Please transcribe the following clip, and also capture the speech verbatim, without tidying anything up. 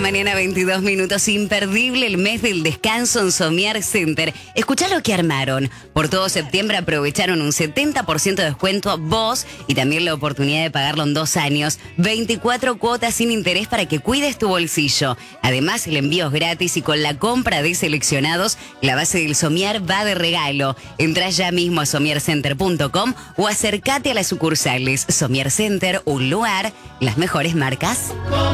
mañana, veintidós minutos. Imperdible el mes del descanso en Somier Center. Escuchá lo que armaron. Por todo septiembre aprovecharon un setenta por ciento de descuento vos y también la oportunidad de pagarlo en dos años. veinticuatro cuotas sin interés para que cuides tu bolsillo. Además, el envío es gratis y con la compra de seleccionados, la base del Somier va de regalo. Entrá ya mismo a somier center punto com o acércate a las sucursales. Somier Center, un lugar, las mejores marcas.